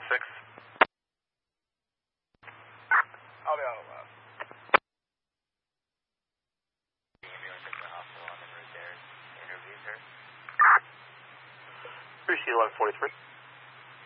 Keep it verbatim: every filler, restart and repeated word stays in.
six. I'll be on the left. Ambulance at the hospital on the road there. Interviews her. Appreciate eleven forty-three.